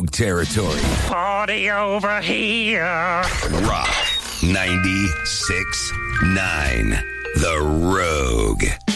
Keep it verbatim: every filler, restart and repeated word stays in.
Rogue territory. Party over here. Rock ninety-six point nine. The Rogue.